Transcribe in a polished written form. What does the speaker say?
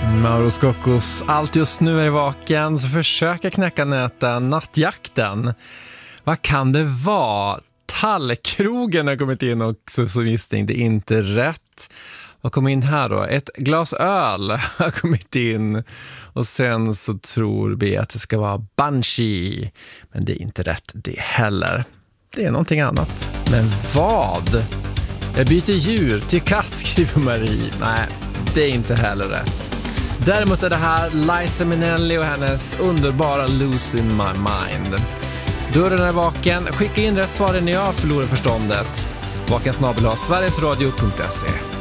Mauro Scoccos Allt just nu är vaken, så försöker knäcka näten. Nattjakten. Vad kan det vara? Tallkrogen har kommit in och så misstänkte inte rätt. Vad kom in här då? Ett glas öl har kommit in. Och sen så tror vi att det ska vara Banshee. Men det är inte rätt det heller. Det är någonting annat. Men vad? Jag byter djur till katt, skriver Marie. Nej, det är inte heller rätt. Däremot är det här Liza Minnelli och hennes underbara Losing My Mind. Dörren är vaken. Skicka in rätt svar när jag förlorar förståndet. Vaken@sverigesradio.se.